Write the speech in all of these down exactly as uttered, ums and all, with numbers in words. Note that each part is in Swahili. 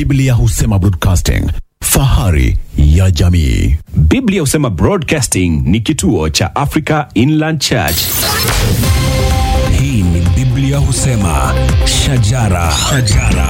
Biblia Husema Broadcasting, fahari ya jamii. Biblia Husema Broadcasting ni kituo cha Africa Inland Church. Hii ni Biblia Husema, shajara, shajara.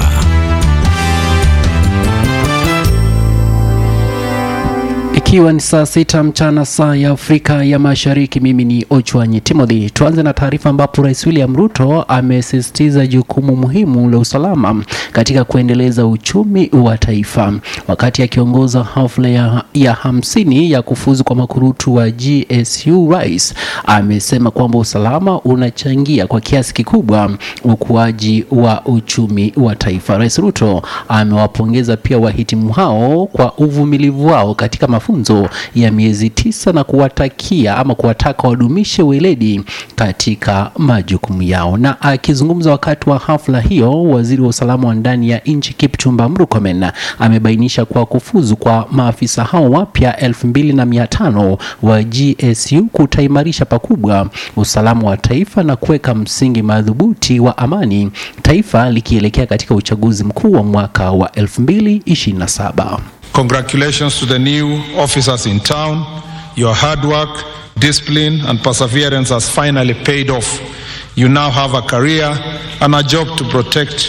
Ikiwa ni saa sita mchana saa ya Afrika ya Mashariki, mimi ni Ochwanyi Timothy. Tuanze na taarifa ambapo Rais William Ruto amesisitiza jukumu muhimu la usalama katika kuendeleza uchumi wa taifa. Wakati akiongoza hafla ya, ya hamsini ya kufuzu kwa makurutu wa G S U, Rais amesema kwamba usalama unachangia kwa kiasi kikubwa ukuaji wa uchumi wa taifa. Rais Ruto amewapongeza pia wahitimu hao kwa uvumilivu wao katika mafunzo ya miezi tisa na kuwatakia ama kuwataka wadumishe weledi katika majukumu yao. Na akizungumza wakati wa hafla hiyo, waziri wa usalama wa ndani ya nchi Kipchumba Murkomen amebainisha kwa kufuzu kwa maafisa hao wapya elfu mbili na mia tano wa G S U kutaimarisha pakubwa usalama wa taifa na kuweka msingi madhubuti wa amani, taifa likielekea katika uchaguzi mkuu wa mwaka wa elfu mbili ishirini na saba. Congratulations to the new officers in town. Your hard work, discipline and perseverance has finally paid off. You now have a career and a job to protect,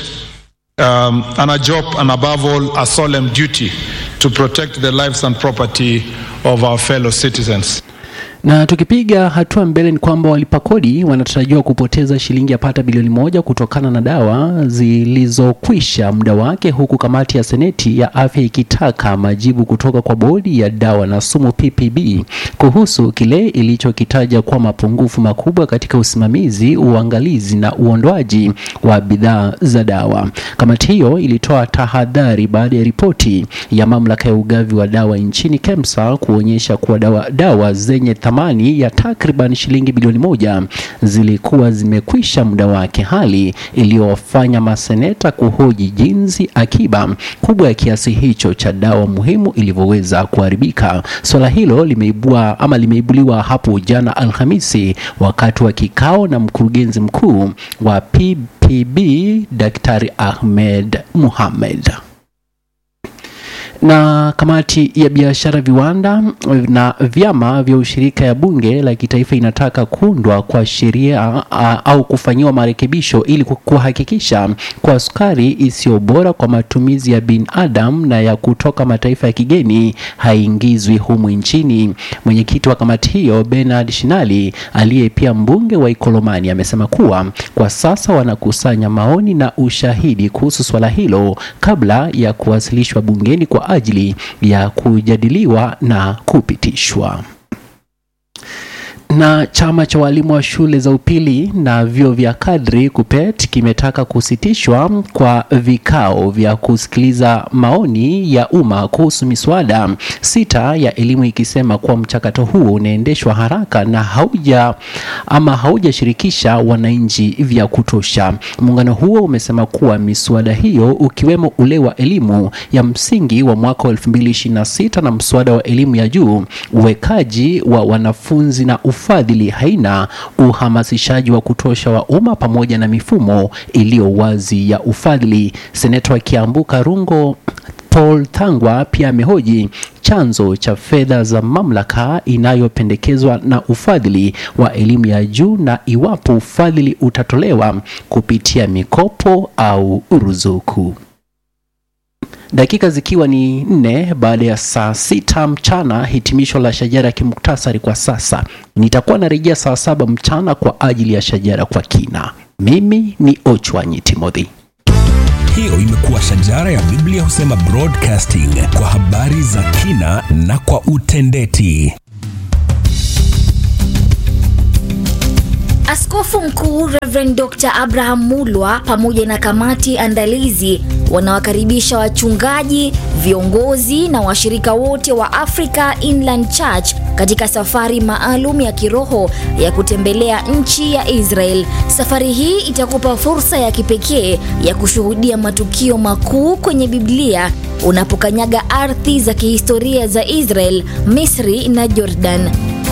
um, and a job and above all a solemn duty to protect the lives and property of our fellow citizens. Na tukipiga hatua mbele ni kwamba walipa kodi wanatarajiwa kupoteza shilingi yapata bilioni moja kutokana na dawa zilizokwisha muda wake, huku kamati ya Seneti ya afya ikitaka majibu kutoka kwa bodi ya dawa na sumu P P B kuhusu kile ilichokitaja kwa mapungufu makubwa katika usimamizi, uangalizi na uondoaji wa bidhaa za dawa. Kamati hiyo ilitoa tahadhari baada ya ripoti ya mamlaka ya ugavi wa dawa nchini KEMSA kuonyesha kuwa dawa, dawa zenye thamani ya takriban shilingi bilioni moja zilikuwa zimekwisha muda wake, hali iliyofanya maseneta kuhoji jinsi akiba kubwa ya kiasi hicho cha dawa muhimu ilivyoweza kuharibika. Swala hilo limeibua ama limeibuliwa hapo jana Alhamisi wakati wa kikao na mkurugenzi mkuu wa P P B Daktari Ahmed Mohamed. Na kamati ya biashara, viwanda na vyama vya ushirika ya bunge la kitaifa inataka kuundwa kwa sheria au kufanyiwa marekebisho ili kuhakikisha kwa sukari isiyo bora kwa matumizi ya binadamu na ya kutoka mataifa ya kigeni haingizwi humu nchini. Mwenyekiti wa kamati hiyo Bernard Shinali, aliye pia mbunge wa Ikolomani, amesema kuwa kwa sasa wanakusanya maoni na ushahidi kuhusu swala hilo kabla ya kuwasilishwa bungeni kwa ajili ya kujadiliwa na kupitishwa. Na chama cha walimu wa shule za upili na vyuo vya kadri KUPPET kimetaka kusitishwa kwa vikao vya kusikiliza maoni ya umma kuhusu miswada sita ya elimu, ikisema kuwa mchakato huo unaendeshwa haraka na hauja ama haujashirikisha wananchi vya kutosha. Muungano huo umesema kuwa miswada hiyo, ukiwemo ule wa elimu ya msingi wa mwaka elfu mbili ishirini na sita na mswada wa elimu ya juu, uwekaji wa wanafunzi na ufadhili, haina uhamasishaji wa kutosha wa umma pamoja na mifumo iliyo wazi ya ufadhili. Seneta wa Kiambu Karungo Paul Thangwa pia amehoji chanzo cha fedha za mamlaka inayopendekezwa na ufadhili wa elimu ya juu na iwapo ufadhili utatolewa kupitia mikopo au ruzuku. Dakika zikiwa ni nne baada ya saa sita mchana, hitimisho la shajara kimuktasari kwa sasa. Nitakuwa narejea saa saba mchana kwa ajili ya shajara kwa kina. Mimi ni Ochwanyi Timothy. Hiyo imekuwa shajara ya Biblia Husema Broadcasting, kwa habari za kina na kwa utendeti. Askofu Mkuu Reverend Doctor Abraham Mulwa pamoja na kamati andalizi wanawakaribisha wachungaji, viongozi na washirika wote wa Africa Inland Church katika safari maalum ya kiroho ya kutembelea nchi ya Israel. Safari hii itakupa fursa ya kipekee ya kushuhudia matukio makuu kwenye Biblia unapokanyaga ardhi za kihistoria za Israel, Misri na Jordan.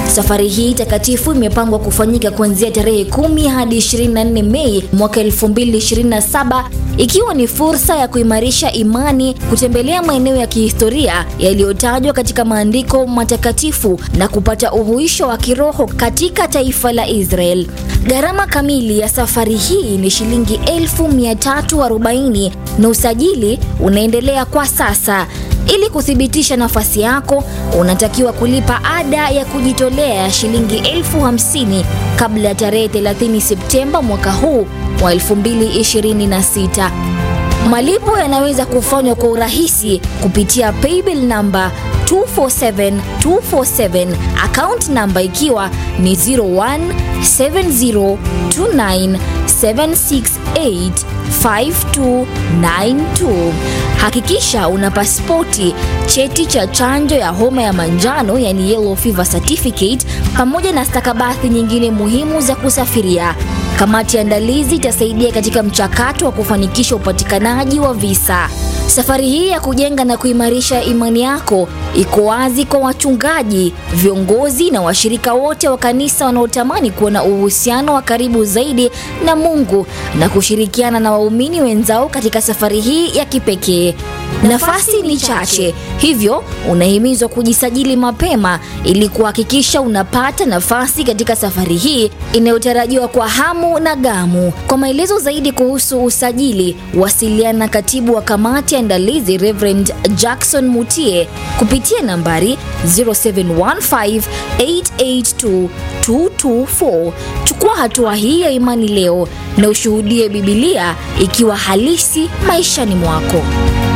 Safari hii takatifu imepangwa kufanyika kuanzia tarehe kumi hadi ishirini na nne Mei mwaka elfu mbili ishirini na saba, ikiwa ni fursa ya kuimarisha imani, kutembelea maeneo ya kihistoria yaliyotajwa katika maandiko matakatifu na kupata uhuisho wa kiroho katika taifa la Israel. Gharama kamili ya safari hii ni shilingi elfu mia tatu arobaini na usajili unaendelea kwa sasa. Ili kuthibitisha nafasi yako, unatakiwa kulipa ada ya kujitolea ya shilingi elfu hamsini kabla ya tarehe thelathini Septemba mwaka huu wa elfu mbili ishirini na sita. Malipo yanaweza kufanywa kwa urahisi kupitia paybill number two four seven two four seven, account number ikiwa ni zero one seven zero two nine seven six eight five two nine two. Hakikisha una pasipoti, cheti cha chanjo ya homa ya manjano yani yellow fever certificate, pamoja na stakabadhi nyingine muhimu za kusafiria. Kamati andalizi itasaidia katika mchakato wa kufanikisha upatikanaji wa visa. Safari hii ya kujenga na kuimarisha imani yako iko wazi kwa wachungaji, viongozi na washirika wote wa kanisa wanaotamani kuwa na uhusiano wa karibu zaidi na Mungu na kushirikiana na waumini wenzao katika safari hii ya kipekee. Nafasi ni chache, hivyo unahimizwa kujisajili mapema ili kuhakikisha unapata nafasi katika safari hii inayotarajiwa kwa hamu na gamu. Kwa maelezo zaidi kuhusu usajili, wasiliana na katibu wa kamati andalizi Reverend Jackson Mutie kupitia nambari zero seven one five eight eight two two two four. Chukua hatua hii ya imani leo na ushuhudie Biblia ikiwa halisi maishani mwako.